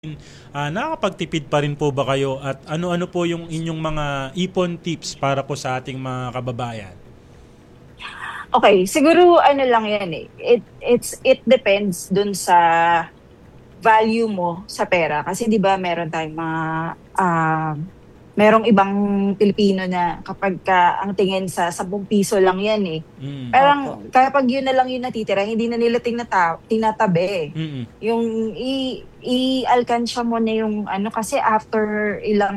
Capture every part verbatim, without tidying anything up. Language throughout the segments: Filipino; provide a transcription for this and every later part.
Ah, nakakapagtipid pa rin po ba kayo at ano-ano po yung inyong mga ipon tips para po sa ating mga kababayan? Okay, siguro ano lang yan eh. It it's it depends dun sa value mo sa pera kasi 'di ba meron tayong mga ah merong ibang Pilipino na kapag ka ang tingin sa ₱ten piso lang yan eh. Mm. Opo. Parang kapag yun na lang yung natitira, hindi na nila tinata tinatabi. Mm. Yung i i-alkansya mo na yung ano kasi after ilang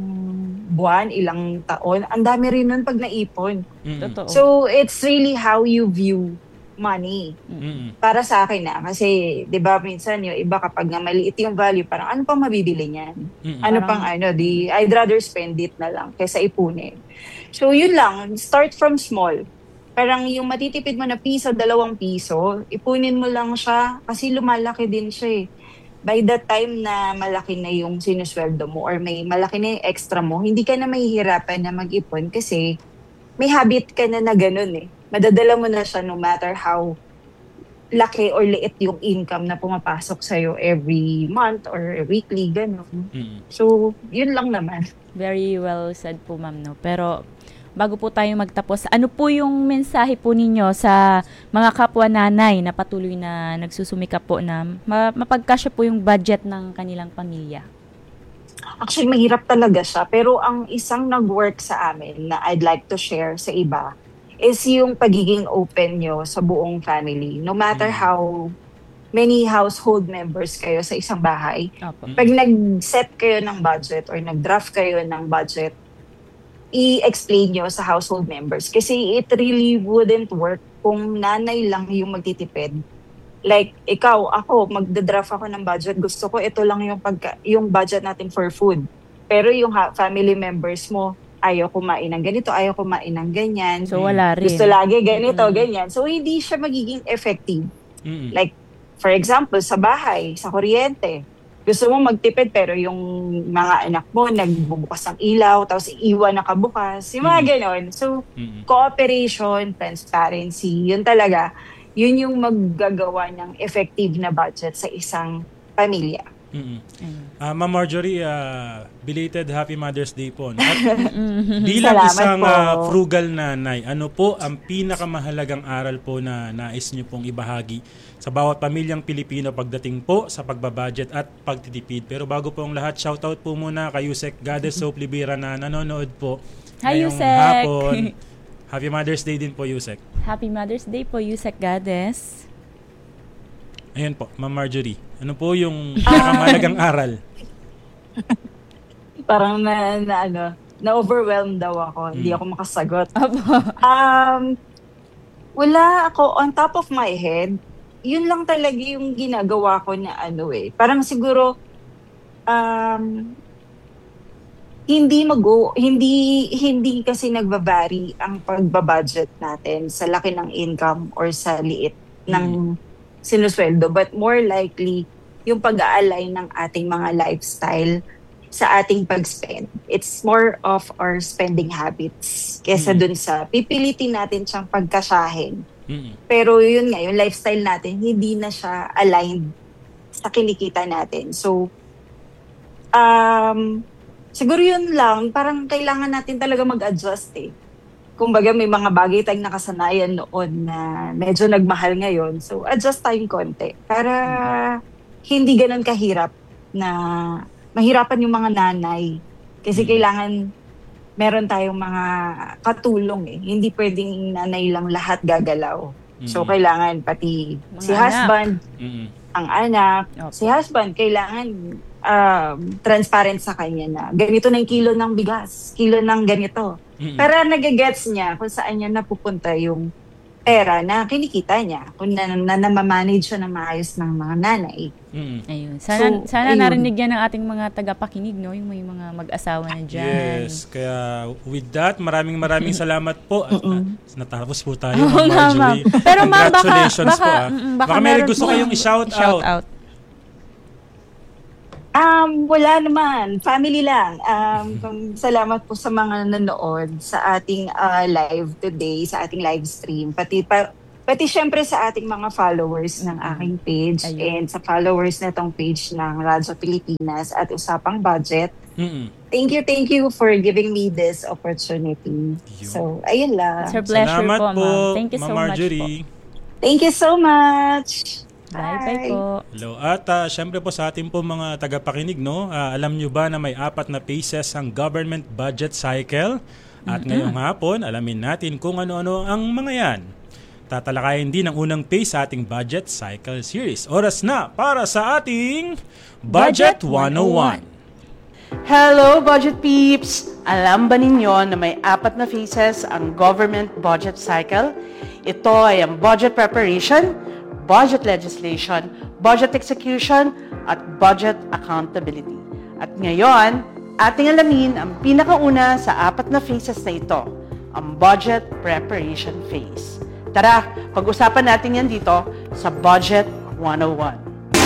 buwan, ilang taon, ang dami rin nun 'pag naipon. Mm. Totoo. So, it's really how you view money. Mm. Para sa akin na kasi 'di ba minsan yung iba kapag nga maliit yung value, parang ano pang mabibili niyan? Mm. Ano Parang- pang ano, di I'd rather spend it na lang kaysa ipunin. So, yun lang, start from small. Parang yung matitipid mo na piso, dalawang piso, ipunin mo lang siya kasi lumalaki din siya eh. By the time na malaki na yung sinusweldo mo or may malaki na yung extra mo, hindi ka na mahihirapan na mag-ipon kasi may habit ka na na ganun eh. Madadala mo na siya no matter how laki or liit yung income na pumapasok sa'yo every month or weekly, ganun. Mm. So, yun lang naman. Very well said po, ma'am, no? Pero bago po tayo magtapos, ano po yung mensahe po ninyo sa mga kapwa nanay na patuloy na nagsusumikap po na ma- mapagkasya po yung budget ng kanilang pamilya? Actually, mahirap talaga siya. Pero ang isang nag-work sa amin na I'd like to share sa iba is yung pagiging open nyo sa buong family. No matter Mm. how many household members kayo sa isang bahay, Opo. Mm. pag nag-set kayo ng budget or nag-draft kayo ng budget, i-explain nyo sa household members. Kasi it really wouldn't work kung nanay lang yung magtitipid. Like, ikaw, ako, magda-draft ako ng budget. Gusto ko ito lang yung, pagka, yung budget natin for food. Pero yung ha- family members mo, ayaw kumain ng ganito, ayaw kumain ng ganyan. So, wala rin. Gusto lagi ganito, Mm. ganyan. So, hindi siya magiging effective. Mm. Like, for example, sa bahay, sa kuryente, gusto mo magtipid pero yung mga anak mo nagbubukas ng ilaw tapos iiwan nakabukas. Yung mga Mm. ganon. So, Mm. cooperation, transparency, yun talaga, yun yung maggagawa ng effective na budget sa isang pamilya. Mm. Ayun. Ah, Ma'am Marjorie, ah, belated Happy Mother's Day po. No? At bilang Salamat isang po. ah, frugal nanay, ano po ang pinakamahalagang aral po na nais niyo pong ibahagi sa bawat pamilyang Pilipino pagdating po sa pagbabudget at pagtitipid? Pero bago po ang lahat, shoutout po muna kay Yusek Goddess Soap Libera na nanonood po Hi, ngayong Yusek! hapon. Happy Mother's Day din po, Yusek. Happy Mother's Day po, Yusek Goddess. Ayun po, Ma'am Marjorie. Ano po yung pinakamahalagang aral? Parang na, na ano, na-overwhelmed daw ako. Hindi Mm. ako makasagot. Opo. Um, wala ako on top of my head. Yun lang talaga yung ginagawa ko na ano eh. Parang siguro um, hindi mago hindi hindi kasi nagbabari ang pagbabudget natin sa laki ng income or sa liit ng sinusweldo, but more likely yung pag-aalay ng ating mga lifestyle sa ating pag-spend. It's more of our spending habits kesa Mm. dun sa pipilitin natin siyang pagkasyahin. Mm. Pero yun nga, yung lifestyle natin, hindi na siya aligned sa kinikita natin. So, um, siguro yun lang, parang kailangan natin talaga mag-adjust eh. Kumbaga may mga bagay tayong nakasanayan noon na medyo nagmahal ngayon. So, adjust tayong konti para hindi ganun kahirap na mahirapan yung mga nanay. Kasi Mm. kailangan meron tayong mga katulong eh. Hindi pwedeng nanay lang lahat gagalaw. So, Mm. kailangan pati Mga si anak. husband, Mm. ang anak, Opo. si husband, kailangan um, transparent sa kanya na ganito na yung kilo ng bigas, kilo ng ganito. Mm. Para nagagets niya kung saan niya napupunta yung pera na kinikita niya. Kung na, na, na namamanage siya ng maayos ng mga nanay. Mm. Ayun. Sana, So, sana ayun. narinig yan ng ating mga tagapakinig, no? Yung may mga mag-asawa na dyan. Yes, kaya with that, maraming maraming salamat po. At Mm-mm. na, natapos po tayo, Oo Ma'am nga, ma'am. Marjorie. Pero ma'am, baka, Congratulations baka, po. Ah. mm, Baka, baka may meron gusto po kayong i-shout i-shout out. out. Um, wala naman. Family lang. Um, kung- salamat po sa mga nanonood sa ating ah, live today, sa ating live stream. Pati, pa, Pati syempre sa ating mga followers ng aking page Ayun. and sa followers na itong page ng Radyo Pilipinas at Usapang Budget. Mm-mm. Thank you, thank you for giving me this opportunity. Yun. So, ayun It's our lang. pleasure Salamat po, po, ma'am. Thank you so Ma'am much po. Marjorie. Thank you so much. Bye-bye po. Hello. At ah, syempre po sa ating po mga tagapakinig, no, ah, alam nyo ba na may apat na phases ang government budget cycle? At ngayong hapon, alamin natin kung ano-ano ang mga yan. Tatalakayin din ang unang phase sa ating budget cycle series. Oras na para sa ating Budget one oh one. Hello, budget peeps! Alam ba ninyo na may apat na phases ang government budget cycle? Ito ay ang budget preparation, budget legislation, budget execution, at budget accountability. At ngayon, ating alamin ang pinakauna sa apat na phases na ito, ang budget preparation phase. Tara, pag-usapan natin yan dito sa Budget one oh one.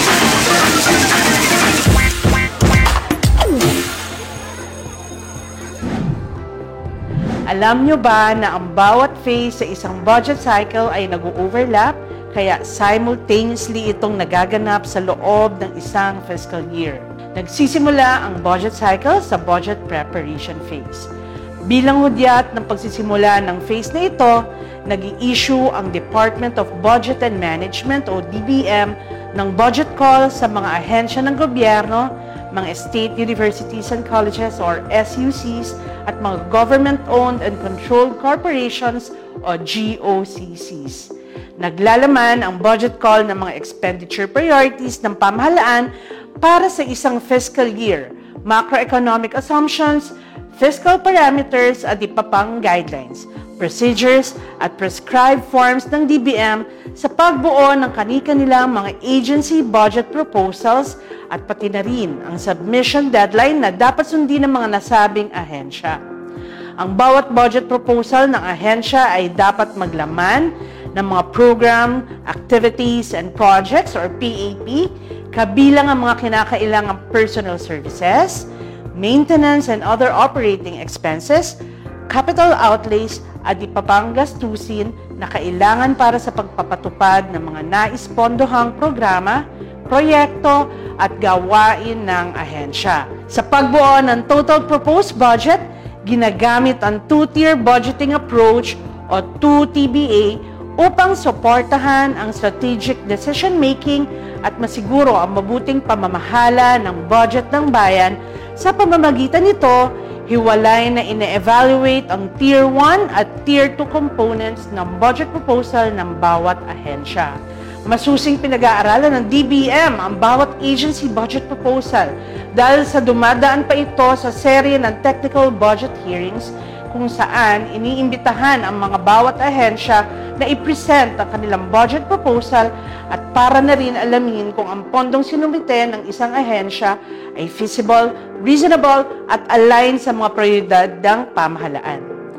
Alam nyo ba na ang bawat phase sa isang budget cycle ay nag-overlap, kaya simultaneously itong nagaganap sa loob ng isang fiscal year. Nagsisimula ang budget cycle sa budget preparation phase. Bilang hudyat ng pagsisimula ng phase na ito, nag-i-issue ang Department of Budget and Management o D B M ng budget call sa mga ahensya ng gobyerno, mga state universities and colleges or S U Cs at mga government-owned and controlled corporations o G O C Cs. Naglalaman ang budget call ng mga expenditure priorities ng pamahalaan para sa isang fiscal year, macroeconomic assumptions, fiscal parameters at iba pang guidelines, procedures at prescribed forms ng D B M sa pagbuo ng kani-kanilang mga agency budget proposals at pati na rin ang submission deadline na dapat sundin ng mga nasabing ahensya. Ang bawat budget proposal ng ahensya ay dapat maglaman ng mga program, activities, and projects or P A P, kabilang ang mga kinakailangang personal services, maintenance and other operating expenses, capital outlays at iba pang gastusin na kailangan para sa pagpapatupad ng mga nais-pondohang programa, proyekto at gawain ng ahensya. Sa pagbuo ng total proposed budget, ginagamit ang two-tier budgeting approach o two T B A upang suportahan ang strategic decision-making at masiguro ang mabuting pamamahala ng budget ng bayan. Sa pamamagitan nito, hiwalay na ine-evaluate ang Tier one at Tier two components ng budget proposal ng bawat ahensya. Masusing pinag-aaralan ng D B M ang bawat agency budget proposal dahil sa dumadaan pa ito sa serye ng technical budget hearings kung saan iniimbitahan ang mga bawat ahensya na i-present ang kanilang budget proposal at para na rin alamin kung ang pondong sinumite ng isang ahensya ay feasible, reasonable at aligned sa mga prioridad ng pamahalaan.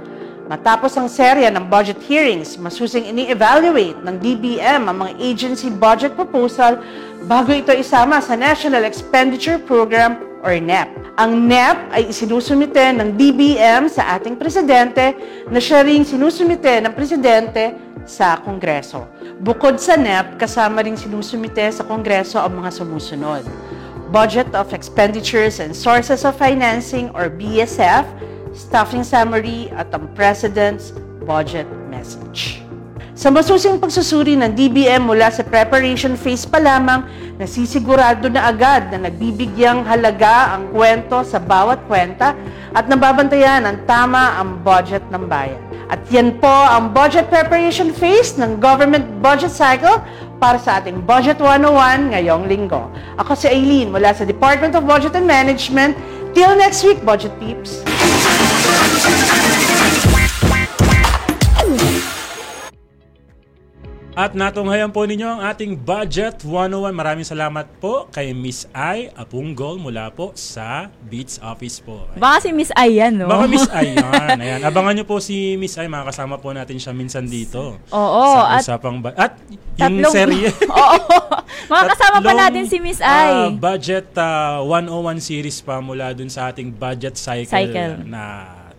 Matapos ang serya ng budget hearings, masusing ini-evaluate ng D B M ang mga agency budget proposal bago ito isama sa National Expenditure Program or N E P. Ang N E P ay isinusumite ng D B M sa ating presidente na siya ring sinusumite ng presidente sa Kongreso. Bukod sa N E P, kasama ring sinusumite sa Kongreso ang mga sumusunod: Budget of Expenditures and Sources of Financing or B S F, Staffing Summary at ang President's Budget Message. Sa masusing pagsusuri ng D B M mula sa preparation phase pa lamang, nasisigurado na agad na nagbibigyang halaga ang kwento sa bawat kwenta at nababantayan ng tama ang budget ng bayan. At yan po ang budget preparation phase ng government budget cycle para sa ating Budget one oh one ngayong linggo. Ako si Aileen mula sa Department of Budget and Management. Till next week, Budget Peeps! At natunghayan po ninyo ang ating Budget one oh one. Maraming salamat po kay Miss Ai Apunggol mula po sa Beats Office po. Baka si Miss Ai yan, no? Baka Miss Ai yan. Ayan. Abangan nyo po si Miss Ai. Makakasama po natin siya minsan dito. Oo. Sa At usapang ba- At yung tatlong- serye. Oo. Makakasama pa Tatlong, natin si Miss Ai. ah, Budget ah, one oh one series pa mula dun sa ating budget cycle, Cycle. na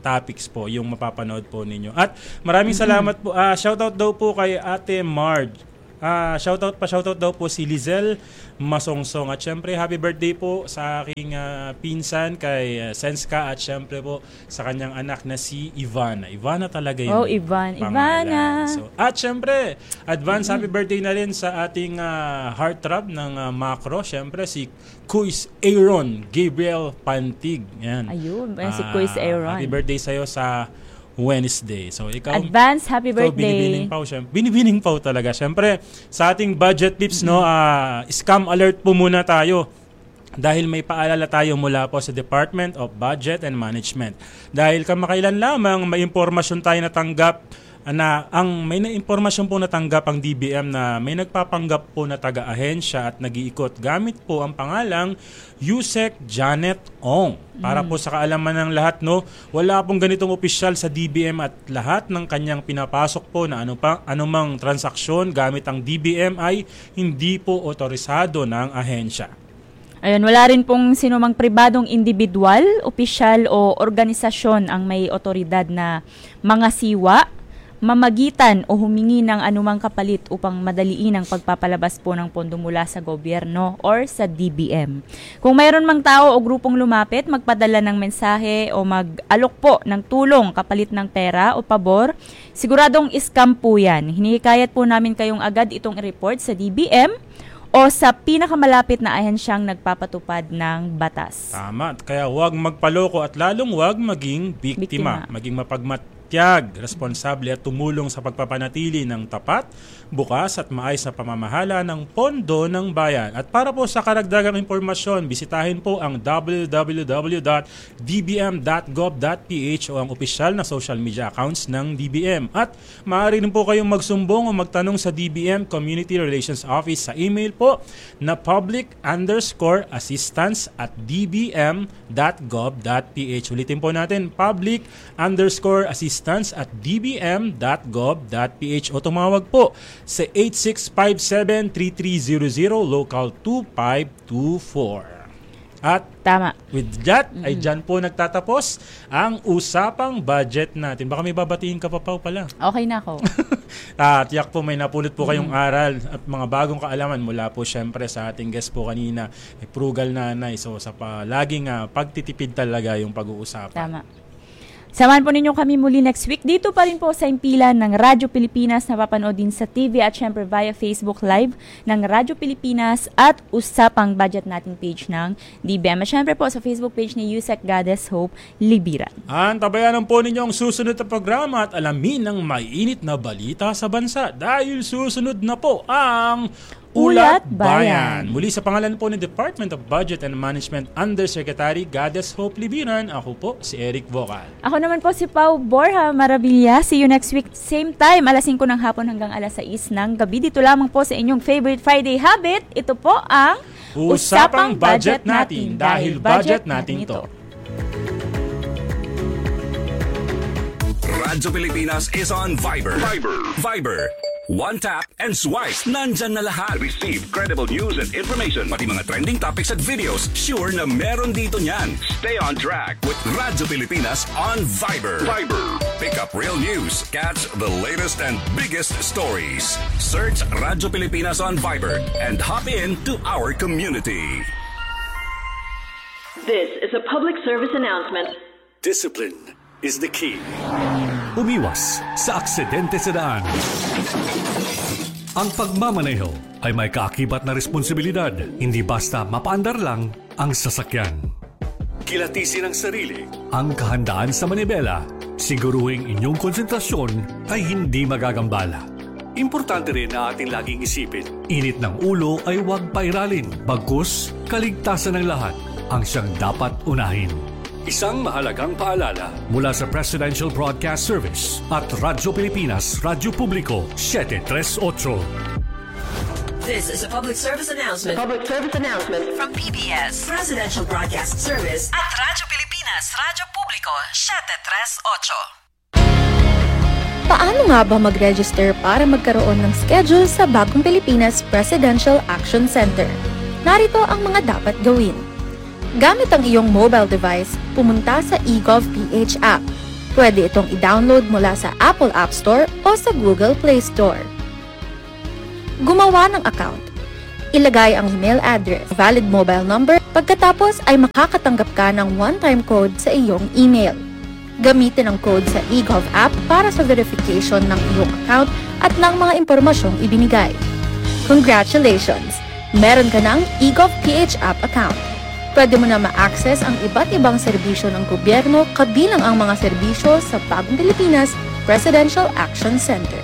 topics po yung mapapanood po ninyo. At maraming salamat po. Uh, shoutout daw po kay Ate Marge. Ah, shoutout pa shoutout daw po si Lizelle Masongsong at syempre happy birthday po sa aking uh, pinsan kay uh, Senska at syempre po sa kanyang anak na si Ivana. Ivana talaga yung Oh, Ivan. pangalan. Ivana. So, at syempre, advance happy birthday na rin sa ating uh, heartthrob ng uh, Macro, syempre si Kuis Aaron Gabriel Pantig. Yan. Ayun, si Ah, Kuis Aaron. Happy birthday sa'yo sa Wednesday. So ikaw Advance happy ikaw, birthday. binibining pa, syempre. Binibining pa talaga. Syempre, sa ating budget tips, no, uh, scam alert po muna tayo. Dahil may paalala tayo mula po sa Department of Budget and Management. Dahil kamakailan lamang may impormasyon tayo natanggap na ang may na impormasyon po natanggap ang D B M na may nagpapanggap po na taga-ahensya at nag-iikot gamit po ang pangalang Yusek Janet Ong. Para po sa kaalaman ng lahat, no, wala pong ganitong opisyal sa D B M at lahat ng kanyang pinapasok po na ano pa, anumang transaksyon gamit ang D B M ay hindi po otorisado ng ahensya. Ayun, wala rin pong sinumang pribadong individual, opisyal o organisasyon ang may otoridad na mga siwa, mamagitan o humingi ng anumang kapalit upang madaliin ang pagpapalabas po ng pondo mula sa gobyerno or sa D B M. Kung mayroon mang tao o grupong lumapit, magpadala ng mensahe o mag-alok po ng tulong kapalit ng pera o pabor, siguradong scam po yan. Hinihikayat po namin kayong agad itong i-report sa D B M o sa pinakamalapit na ahensyang nagpapatupad ng batas. Tama. Kaya huwag magpaloko at lalong huwag maging biktima. Biktima. Maging mapagmatyag, responsable at tumulong sa pagpapanatili ng tapat, bukas at maayos na pamamahala ng pondo ng bayan. At para po sa karagdagang impormasyon, bisitahin po ang w w w dot d b m dot gov dot p h o ang opisyal na social media accounts ng D B M. At maaari rin po kayong magsumbong o magtanong sa D B M Community Relations Office sa email po na public underscore assistance at d b m dot gov dot p h. Ulitin po natin, public underscore assistance at d b m dot gov dot p h o tumawag po sa eight six five seven, three three zero zero local two five two four. At Tama. with that, mm-hmm. ay dyan po nagtatapos ang usapang budget natin. Baka may babatiin ka pa pa pala. Okay na ako. At tiyak po may napulot po kayong mm-hmm. aral at mga bagong kaalaman mula po syempre sa ating guest po kanina, eh, Frugal Nanay. So sa pa, laging uh, pagtitipid talaga yung pag-uusapan. Tama. Samahan po ninyo kami muli next week. Dito pa rin po sa impilan ng Radyo Pilipinas, napapanood din sa T V at syempre via Facebook Live ng Radyo Pilipinas at Usapang Budget nating page ng D B M. At syempre po sa Facebook page ni Yusek Goddess Hope Libiran. Antabayanan po ninyo ang susunod na programa at alamin ang mainit na balita sa bansa dahil susunod na po ang Ulat Bayan. Muli sa pangalan po ng Department of Budget and Management Undersecretary Goddess Hope Libiran, ako po si Eric Vocal. Ako naman po si Pau Borja Maravilla. See you next week, same time, alas singko ng hapon hanggang alas sais ng gabi. Dito lamang po sa inyong favorite Friday habit. Ito po ang Usapang Budget Natin dahil budget natin ito. Radyo Pilipinas is on Viber. Viber. Viber. One tap and swipe. Nandyan na lahat. Receive credible news and information. Pati mga trending topics at videos. Sure na meron dito niyan. Stay on track with Radyo Pilipinas on Viber. Viber. Pick up real news. Catch the latest and biggest stories. Search Radyo Pilipinas on Viber and hop in to our community. This is a public service announcement. Discipline is the key. Umiwas sa aksidente sa daan. Ang pagmamaneho ay may kaakibat na responsibilidad, hindi basta mapaandar lang ang sasakyan. Kilatisin ang sarili, ang kahandaan sa manibela, siguruhing inyong konsentrasyon ay hindi magagambala. Importante rin na ating laging isipin, init ng ulo ay huwag pairalin, bagkus kaligtasan ng lahat ang siyang dapat unahin. Isang mahalagang paalala mula sa Presidential Broadcast Service at Radyo Pilipinas, Radyo Publiko, seven three eight. This is a public service announcement. Public service announcement From P B S, Presidential Broadcast Service at Radyo Pilipinas, Radyo Publiko, seven three eight. Paano nga ba mag-register para magkaroon ng schedule sa Bagong Pilipinas Presidential Action Center? Narito ang mga dapat gawin. Gamit ang iyong mobile device, pumunta sa eGovPH app. Pwede itong i-download mula sa Apple App Store o sa Google Play Store. Gumawa ng account. Ilagay ang email address, valid mobile number, pagkatapos ay makakatanggap ka ng one-time code sa iyong email. Gamitin ang code sa eGov app para sa verification ng iyong account at ng mga impormasyong ibinigay. Congratulations! Meron ka ng eGov P H app account. Pwede mo na ma-access ang iba't ibang serbisyo ng gobyerno kabilang ang mga serbisyo sa Bagong Pilipinas Presidential Action Center.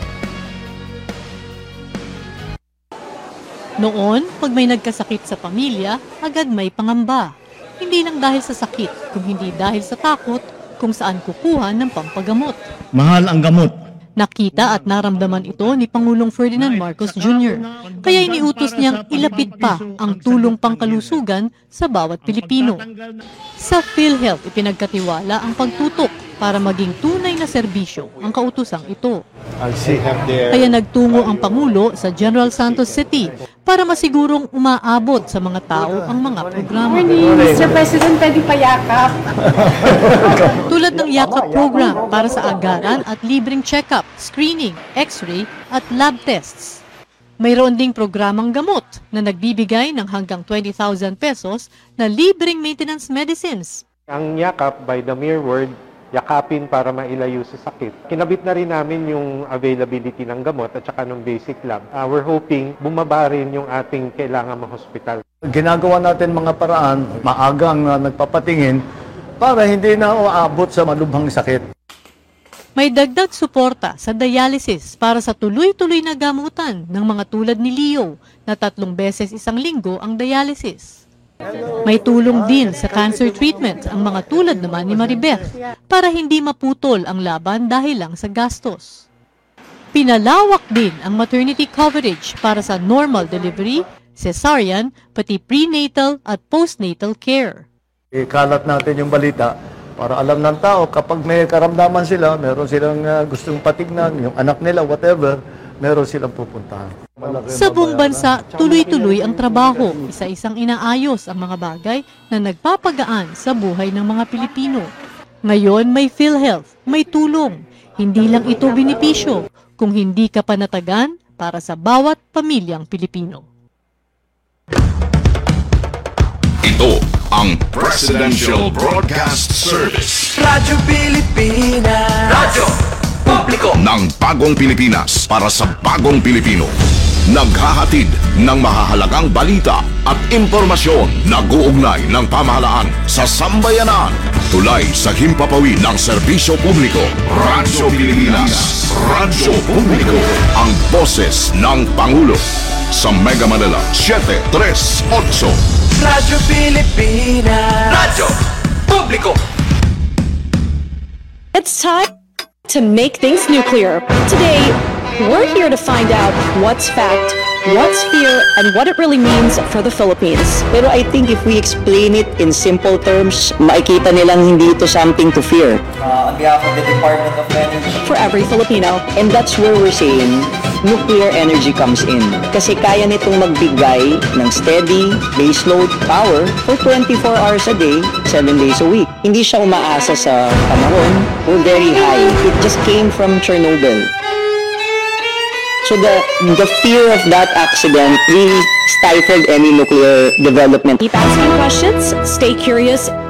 Noon, pag may nagkasakit sa pamilya, agad may pangamba. Hindi lang dahil sa sakit, kung hindi dahil sa takot kung saan kukuha ng pampagamot. Mahal ang gamot. Nakita at naramdaman ito ni Pangulong Ferdinand Marcos Junior Kaya iniutos niyang ilapit pa ang tulong pangkalusugan sa bawat Pilipino. Sa PhilHealth, ipinagkatiwala ang pagtutok para maging tunay na serbisyo ang kautusang ito. Kaya nagtungo ang Pangulo sa General Santos City para masigurong umaabot sa mga tao ang mga programa. mister President, pwede payakap. Tulad ng Yakap program para sa agaran at libreng check-up, screening, x-ray at lab tests. Mayroon ding programang gamot na nagbibigay ng hanggang twenty thousand pesos na libreng maintenance medicines. Ang Yakap, by the mere word, yakapin para mailayo sa sakit. Kinabit na rin namin yung availability ng gamot at saka ng basic lab. Uh, we're hoping bumaba rin yung ating kailangan ma-hospital. Ginagawa natin mga paraan, maagang uh, nagpapatingin para hindi na uabot sa malubhang sakit. May dagdag suporta sa dialysis para sa tuloy-tuloy na gamutan ng mga tulad ni Leo na tatlong beses isang linggo ang dialysis. May tulong din sa cancer treatment ang mga tulad naman ni Maribeth para hindi maputol ang laban dahil lang sa gastos. Pinalawak din ang maternity coverage para sa normal delivery, cesarean, pati prenatal at postnatal care. Ikalat natin yung balita para alam ng tao kapag may karamdaman sila, meron silang uh, gustong patignan, yung anak nila, whatever, meron silang pupuntahan. Sa buong bansa, tuloy-tuloy ang trabaho. Isa-isang inaayos ang mga bagay na nagpapagaan sa buhay ng mga Pilipino. Ngayon may PhilHealth, may tulong. Hindi lang ito benepisyo, kung hindi ka panatagan para sa bawat pamilyang Pilipino. Ito ang Presidential Broadcast Service. Radyo Pilipinas. Radyo Publiko ng Bagong Pilipinas para sa Bagong Pilipino. Naghahatid ng mahahalagang balita at impormasyon na guugnay ng pamahalaan sa sambayanan. Tulay sa himpapawid ng serbisyo publiko. Radyo Pilipinas. Radyo Publiko. Ang boses ng Pangulo. Sa Mega Manila, seven three eight. Radyo Pilipinas. Radyo Publiko. It's time to make things nuclear. Today, we're here to find out what's fact, what's fear, and what it really means for the Philippines. Pero I think if we explain it in simple terms, makikita nilang hindi ito something to fear. Uh, on behalf of the Department of Energy. For every Filipino. And that's where we're saying nuclear energy comes in. Kasi kaya nitong magbigay ng steady, baseload power for twenty-four hours a day, seven days a week. Hindi siya umaasa sa panahon. We're very high. It just came from Chernobyl. So the the fear of that accident really stifled any nuclear development. Keep asking questions, stay curious,